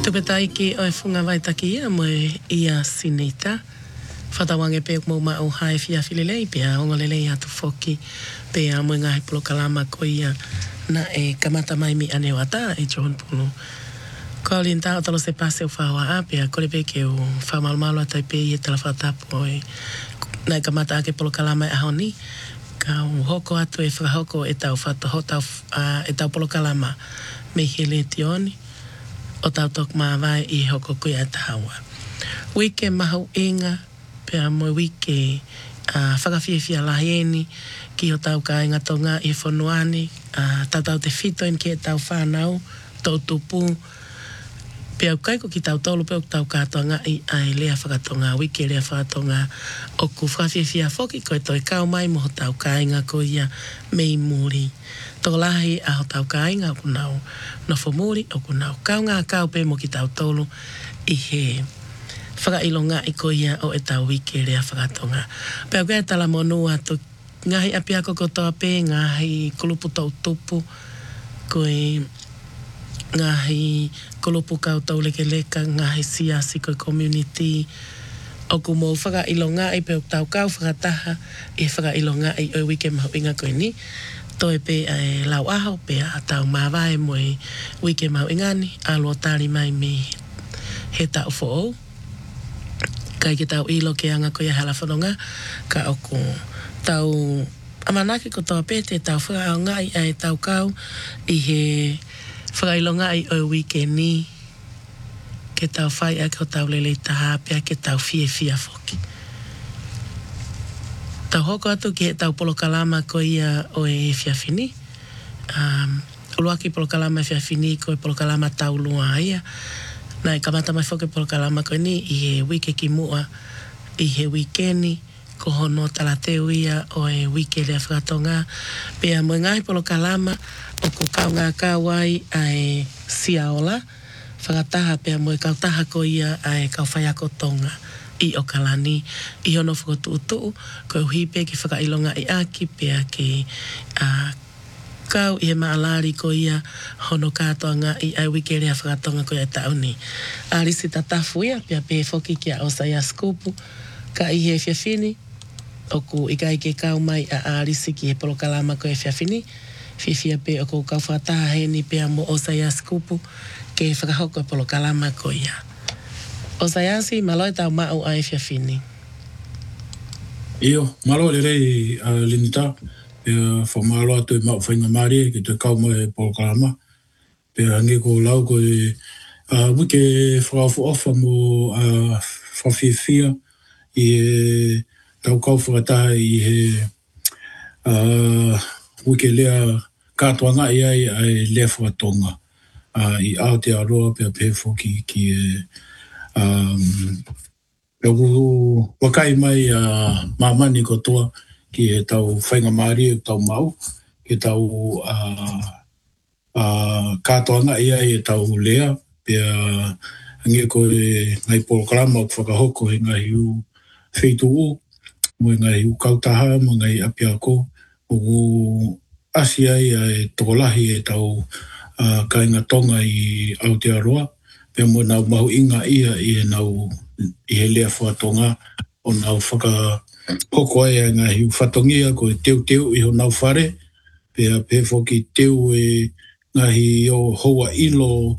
Tupetai ki o e whunga waitaki ia mo ia sinita. Whatawange pe mo ma o hae fia filelei pe a onga lelei atu foki pe a mo ngahi pulo kalama ko ia na e kamata mai mi ane wata e John Punu. Ko linta o talo se pase o whaua a pe a kore pe ke o whamalmalo atai pe i e tala whatapu o e na e kamata ake pulo kalama e ahoni. Ka o hoko atu e whakahoko e tau whatohota e tau pulo kalama me hele tioni. O tau tok mawai i hoko kuia tahawa. Wike mahau inga, pia mo wike whakawhiawhia lahieni, ki o tau ka inga tonga i whonuani, tau te whitoin ki e tau whanau, tau tupu, pia ukaiko ki tau tolu, pia tau kātonga i ai lea whakatonga, wike lea whakatonga, o ku whakawhiawhia whoki, koe toi kau mai moho tau ka inga kuia mei muri. Tō lahi a ho tau kāinga o kunau no whamuri o kunau kaunga kau pe mo ki tau tolu i he whakailonga i koia o e tau wike rea whakatonga. Pea kua e tala monu atu ngahi apia koko toa pe ngahi kulupu tau tupu koe ngahi kulupu kau tau leke leka ngahi siasi koe community o ku mo whakailonga i pe o tau kau whakataha i whakailonga i o wike mahu inga koe ni toi pe e lau aho pe a tau mawai mo e wike mau ingani a lo tari mai me he tau fo'ou. Kai ki tau ilo ke anga koia hala whanonga ka oku tau amanaki ko toa pe te tau whakaonga i ai tau kau i he whakailonga i o wike ni ke tau whai a ko tau lele taha pe a ke tau fia foki. Tau hoko atu ki he tau polo kalama ko ia o e whiawhini. Uluaki polo kalama e whiawhini ko e polo kalama tau lua ia. Na e kamata mai whoke polo kalama ko ni i he wike ki mua i he wikeni ko hono talateu ia o e wike lea whakatonga. Pea mo ngahi polo kalama o ko kaunga kawai a e siaola. Whakataha pea mo e kautaha ko ia a e kauwhaiako tonga. I o kalani, i hono whakatuutuu, ko uhipe ki whakailonga i aki, pea ki kau i he maalari ko ia hono kātoanga i ai wike rea whakatonga ko ia tauni. Arisi tatafu ia, pea pe whoki ki a Osaya Skupu, ka i he whiawhini, o ku i kai ke kau mai a arisi ki he polo kalama ko e whiawhini, whiawhia pe o ku kau whataha heni pea mo Osaya Skupu, ke whakahoko e polo kalama ko ia. O sayansi, malo e tau mau a e whiawhini. Iyo, malo le rei linita. Pea whamalo atu e mau whainga maari ki te kauma e polo kalama. Pea hangi ko lau ko e wike whakawhu ofa mo whawhiawhia i e tau kau whakataha i he wike lea kātuanga i ai ai lea whakatonga. I Aotearoa pea pēwhoki ki e pea wakai mai mamani ko toa ki e tau whainga maari e tau mau, ki tau kātoanga ia e tau lea, pea hangi ko e ngai polo kalama o whakahoko he ngai u wheitu u, mo ngai u kautaha, mo ngai apiako, o asi ai e tokolahi e tau kainga tonga i Aotearoa, pea mo nau mahu inga ia i e nau i he lea whakatonga o nau whakahoko ai ngahi whatongia ko e teu i ho nau whare, pea pēwhoki teu e ngahi o hoa ilo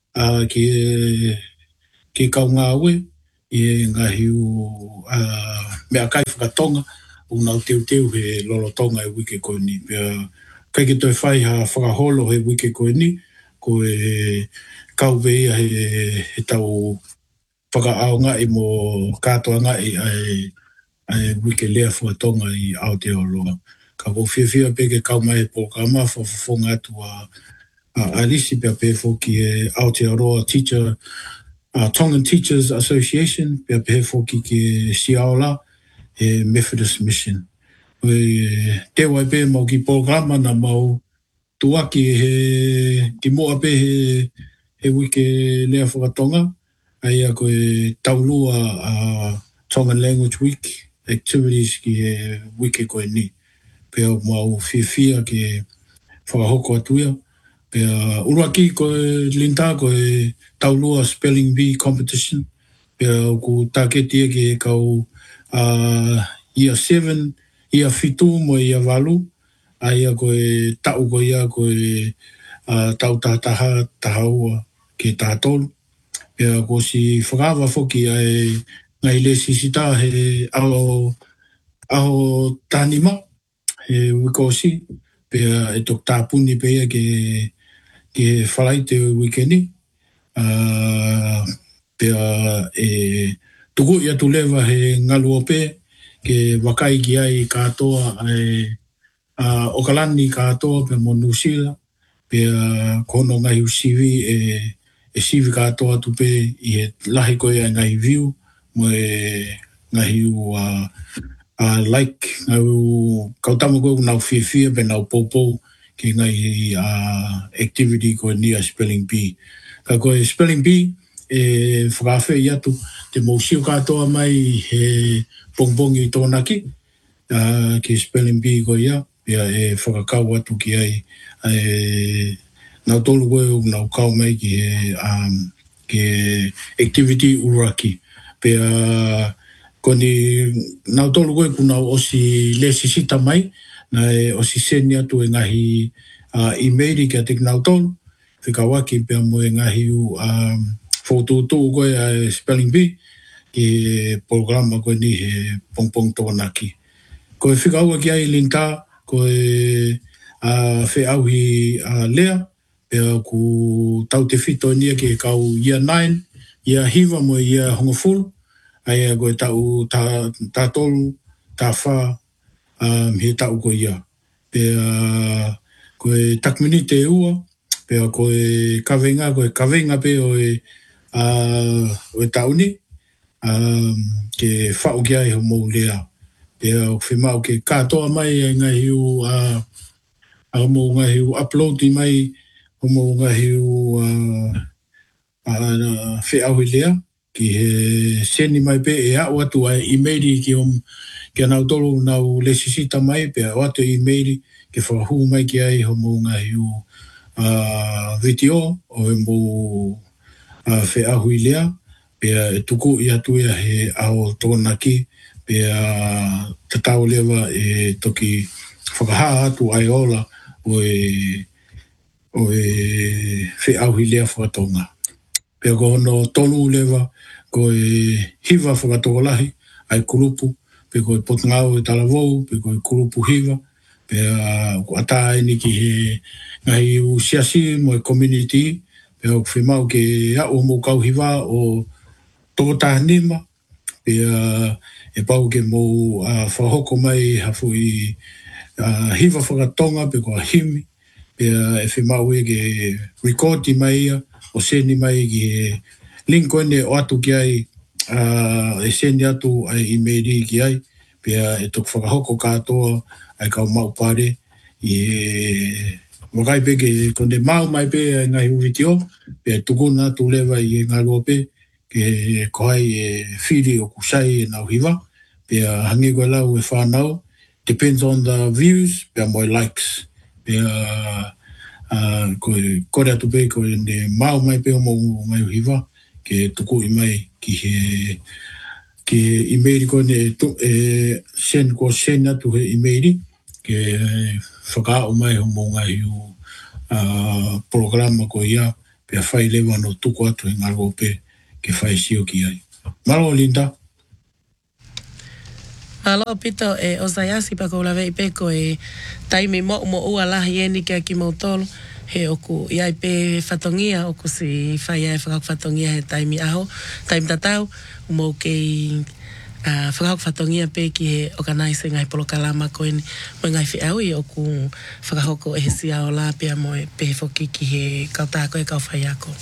ki kaunga awe, i e ngahi u mea kai whakatonga o nau teu he lolotonga e wike koe ni, pea kai ki toi whai ha whakaholo he wike koe ni, ko e kauwea he tau whakaaonga i mo kātoanga i ai wike lea whakatonga i Aotearoa. Ka ko whiawhia pe ke kaumai po kama whawhonga atu alisi pia pe whoki e Aotearoa Teacher, Tongan Teachers Association, pia pe whoki ke Siaola, e Methodist Mission. Te wai pe mau ki programa na mau tuaki ki moa pe he wike lea whakatonga, ai a koe taulua Tongan Language Week activities ki he wike koe ni. Pea mau whiawhia ki whakahoko atuia, Pea Uruaki koe Linda koe taulua spelling bee competition. Pea ku taketi ke kau year 7, year 5 mo year 8. Aia koe tau koe ia koe tau tātaha tahaua ke tātolu. Pea ko si whakawa whoki ai ngai le sisita he aho tānima he wikosi. Pea e tok tāpuni pea ke whalai te wikeni. Pea e tuku ia tu lewa he ngalu ope ke wakai ki ai katoa ai Okalani katoa pe mo Nusila. Pea kono ngai usivi e sivi katoa tu pe i he lahi koe ai ngai view mo ngai u like ngai kautama koe nau fia pe nau popo ke ngai activity koe nia spelling bee. Ka koe spelling bee e whakawhi i atu te mōsio katoa mai he bongbongi tōnaki ke spelling bee koe ia. Pea e whakakau atu ki ai nau tolu koe o nau kau mai ke activity Uraki. Pea koni nau tolu koe ku nau osi le sisita mai na e osi seni atu e ngahi emaili ki atik nau tolu. Whikawaki pea mo e ngahi whotutu koe spelling bee ke programa koe ni he pongpong tōnaki. Koe whikaua ki ai Linda koe whiauhi lea, pea ku tau te whito nia ke kau year 9, year hiva mo year hongofulu, aia koe tau tā tolu, tā wha, he tau koe ia. Pea koe takmini te ua, pea koe kawenga pe oe tauni, ke whau ki ai ho mou lea. Pea whimau ke katoa mai ngai hiu upload i mai o mo ngai hiu whiauhi lea ki he seni mai pe e au atu ai emaili ki nau tolu nau lesisita mai pe au atu emaili ke whahu mai ki ai ho mo ngai hiu video o e mo whiauhi lea pea e tuku i atu ia he ao tōnaki pea tatau lewa e toki whakaha atu ai ola o e whiauhi lea whakatonga. Pea ko hono tolu lewa ko e hiva whakatokolahi ai kurupu, pe ko e potngau e talavou, pe ko e kurupu hiva, pea ko ata ni ki he ngai u siasi mo e community, pea ko whimau ke au mo kau hiva o tōtahanima, pea e pau ke mo whahoko mai hafu i hiva whakatonga pe ko himi, pea e whimau e ke record i mai ia, o seni mai ki link koene o atu ki ai, e seni atu ai emaili ki ai, pea e tok whakahoko katoa ai kau mau pare, i wakai pe ke konde mau mai pe ngai uvitio, pea tukuna tu lewa i ngalo pe, ke kohai e whiri o kusai e nau hiva, pea hangi koe lau e whanau, depends on the views, pea moi likes, pea kore atu pe koe ne mau mai pe o mo ngai hiva, ke tuku i mai ki emaili koe ne send ko send atu he emaili, ke whakao mai o mo ngai programa ko ia, pea whai lewa no tuku atu e ngaro pe, ke whai sio ki ai. Malo Linda. Alo pito e osayasi pa ko lave pe ko e taimi mo ua lahi eni ke ki mautolo he oku iai pe whatongia oku si whai ai whakau whatongia he taimi aho, taimi tatau mo ke whakau whatongia pe ki he organise ngai polo kalama ko eni mo ngai whiau i oku whakahoko e he sia o la pia mo e pe whoki ki he kautako e kau whai ako.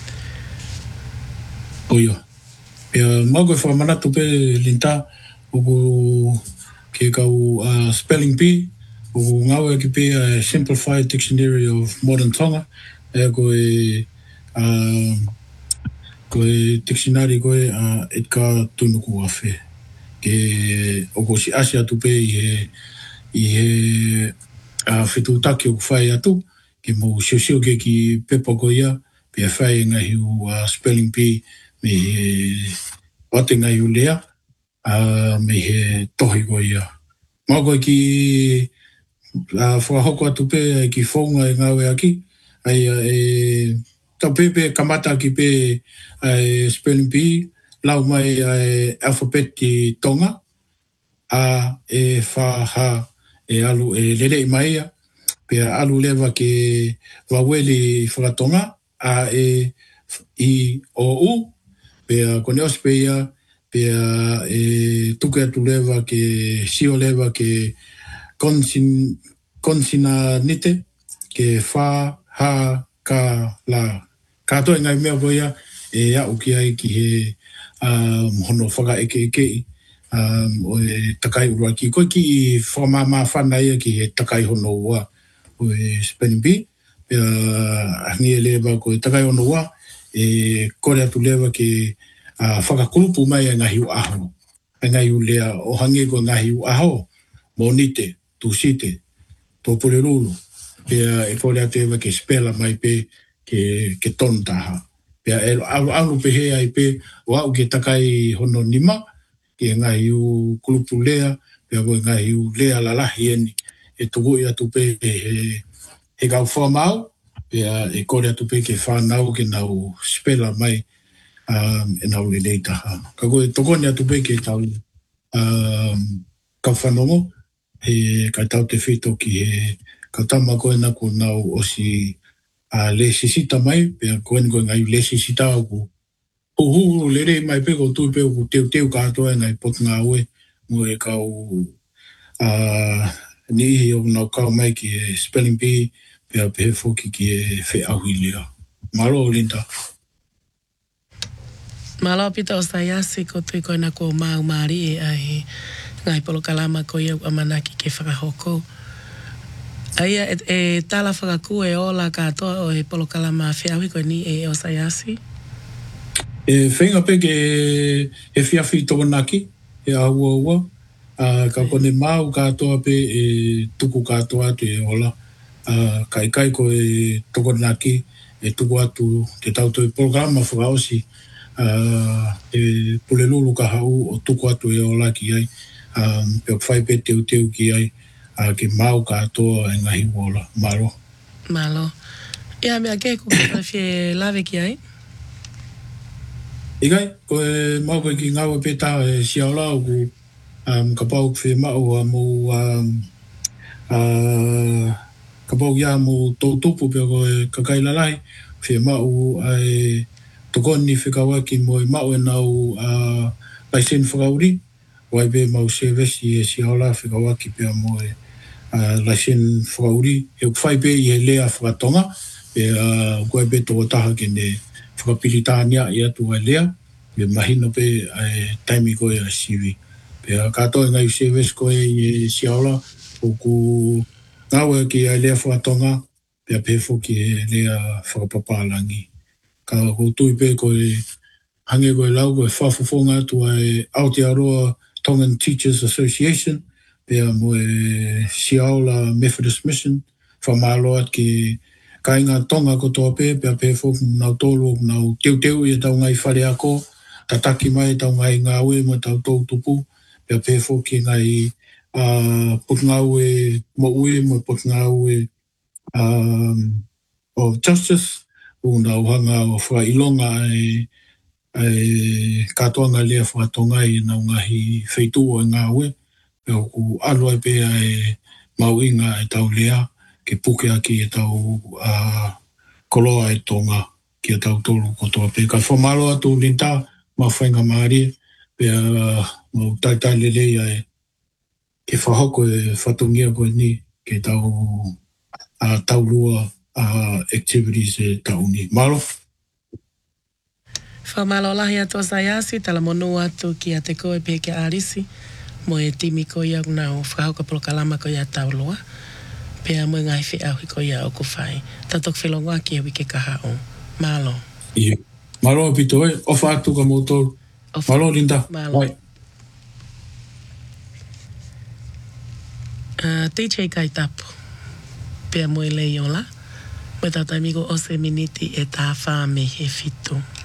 Oio. Pea mago e whamanatu pe Linda, uku ke kau spelling bee, uku ngau e ki pe Simplified Dictionary of Modern Tonga, e koe dictionary koe etka tunuku awhe. Ke uku si asi atu pe i he whitu taki uku whai atu, ke mo sio ke ki pepo ko ia pe fai ngai u spelling bee me ote ngai u lea me he tohi ko ia mo ko ki whakahoko atu pe ki whaunga e ngawe aki ai tau pepe kamata ki pe spelling bee lau mai alphabet ki tonga e whaha e alu e lele i mai ia pe alu lewa ke waweli whakatonga e i o u pe kone os pe ia pe tuke atu lewa ke sio lewa ke konsina nite ke wha ha ka la katoa ngai mea ko ia e au ki ai ki he hono whaka eke o takai urua ki koe ki whamama whana ia ki he takai hono ua o spelling bee hangi e lewa ko takai hono ua kore atu lewa ke whakakurupu mai e ngahi u aho ngahi u lea o hangi ko ngahi u aho mo nite tu site to pole rulu e kore atu lewa ke spela mai pe ke tontaha alu pe he ai pe o au ke takai hono nima ke ngai u kulupu lea pe ngai u lea lalahi eni e tuku i atu pe he kau whamau pe e kore atu pe ke whanau ke nau spela mai e nau le leitaha ka koe tokoni atu pe ke tau kau whanongo he kai tau te whito ki he kau tama koe na ko nau osi le sisita mai pe koe ni koe ngai le sisita au uhu lere mai pe ko tu pe ko teu katoa ngai pot nga ue mo e kau ni o na kau mai ki spelling bee pe foki ki fe ahuilia malo linda malo pita o sayasi ko tui ko na ko mau mari ai ngai polo kalama ko ia amanaki ke whakahoko ai tala whakaku e ola katoa o e polo kalama whiawi ko ni o sayasi whenga pe ke he whiawhi tokonaki, he ahua ua, ka kone mau katoa pe tuku katoa te ola, kai ko e tokonaki, e tuku atu te tauto e programa whakaosi, e pulelulu ka hau o tuku atu e ola ki ai, pe whai pe teu ki ai, ke mau katoa e ngahi ola, malo. Malo. Ia mea ke kuka whie lawe ki ai? Ikai, ko e mau koe ki ngawa peta e siaola o ku ka pau kwhi mau mo ka pau ia mo tō tupu pia ko e kakailalai whi mau ai tokoni whikawaki mo e mau e nau laisen whakauri wai be mau sevesi e siaola whikawaki pia mo e laisen whakauri e kwhai pe i he lea whakatonga e koe be tō taha ke ne whakapiritānia i atu ai lea, me mahino pe taimi koe a siwi. Pe katoa ngai seves koe i siaola, o ku ngawe ki ai lea whakatonga, pe a pefo ki e lea whakapapālangi. Ka kutui pe koe hange koe lau koe whafufonga atu ai Aotearoa Tongan Teachers Association, pe a mo e siaola Methodist Mission, whamaloat ki kainga tonga ko tō pe a pefo nau tōlu nau teu i tau ngai whare ako, tataki mai tau ngai ngawe mo tau tō tupu, pe a pefo ki ngai pot ngawe mo ue mo pot ngawe o Justice, o nau hanga o whailonga katoanga lea whakatonga i nau ngahi wheitua ngawe, pe o ku aloa pe ai mauinga e tau lea, ke puke aki e tau koloa e tonga ki e tau tolu kotoa pe. Ka whamalo atu linta ma whainga maari pe mau taitai lelei ai ke whahoko e whatungia koe ni ke tau taurua activities e tau ni. Malo? Whamalo lahi ato sayasi, tala monu atu ki a te koe pe ke arisi, mo e timi ko ia nau whahoko polo kalama ko ia taulua. Pea mo ngai whi au hiko ia o ku whai. Tatok whilongo aki e wike kaha o. Malo. Ie. Malo pito e. Ofa atu ka motor. Malo linda. Malo. DJ Kaitapu. Pea mo e lei ola. Me tata migo ose miniti e tā whā me he fitu.